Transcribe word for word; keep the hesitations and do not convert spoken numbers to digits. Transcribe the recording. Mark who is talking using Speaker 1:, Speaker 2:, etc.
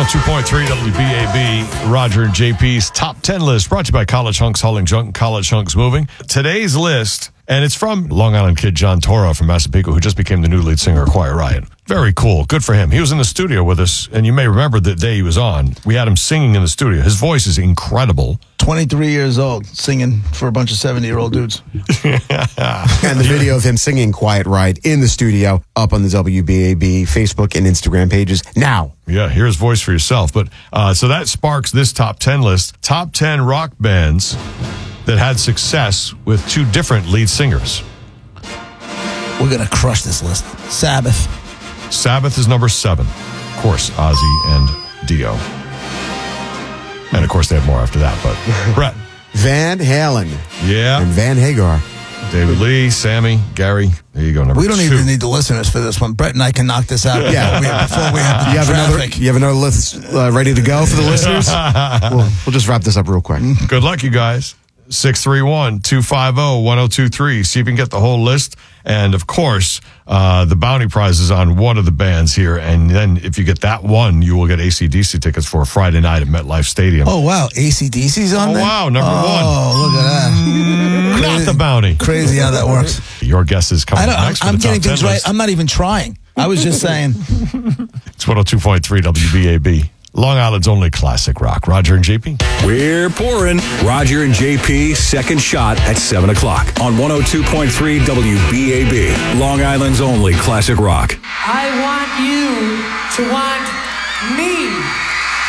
Speaker 1: oh two point three W B A B, Roger and J P's Top ten List, brought to you by College Hunks Hauling Junk, College Hunks Moving. Today's list, and it's from Long Island kid John Toro from Massapequa, who just became the new lead singer of Quiet Riot. Very cool. Good for him. He was in the studio with us, and you may remember the day he was on. We had him singing in the studio. His voice is incredible.
Speaker 2: twenty-three years old, singing for a bunch of seventy-year-old dudes.
Speaker 3: And the video of him singing Quiet Riot in the studio up on the W B A B Facebook and Instagram pages now.
Speaker 1: Yeah, hear his voice for yourself. But uh, so that sparks this top ten list. Top ten rock bands that had success with two different lead singers.
Speaker 2: We're going to crush this list. Sabbath.
Speaker 1: Sabbath is number seven. Of course, Ozzy and Dio. And, of course, they have more after that. But, Brett.
Speaker 3: Van Halen.
Speaker 1: Yeah.
Speaker 3: And Van Hagar.
Speaker 1: David Lee, Sammy, Gary. There you go, number
Speaker 2: We don't
Speaker 1: two.
Speaker 2: even need the listeners for this one. Brett and I can knock this out
Speaker 3: Yeah.
Speaker 2: before we have the
Speaker 3: You have another,
Speaker 2: traffic.
Speaker 3: you have another list uh, ready to go for the listeners? we'll, we'll just wrap this up real quick.
Speaker 1: Good luck, you guys. six three one, two five zero, one zero two three. See if you can get the whole list. And, of course, uh, the bounty prize is on one of the bands here. And then if you get that one, you will get A C D C tickets for a Friday night at MetLife Stadium.
Speaker 2: Oh, wow. A C D C's on
Speaker 1: Oh,
Speaker 2: there?
Speaker 1: wow, number
Speaker 2: Oh, look at that.
Speaker 1: Not the bounty.
Speaker 2: Crazy how that works.
Speaker 1: Your guess is coming
Speaker 2: I don't, I'm,
Speaker 1: next for
Speaker 2: I'm
Speaker 1: the top
Speaker 2: getting
Speaker 1: ten
Speaker 2: things right.
Speaker 1: list.
Speaker 2: I'm not even trying. I was just saying.
Speaker 1: It's one oh two point three W B A B. Long Island's only classic rock. Roger and J P.
Speaker 4: We're pouring. Roger and J P, second shot at seven o'clock on one oh two point three W B A B. Long Island's only classic rock.
Speaker 5: I want you to want me.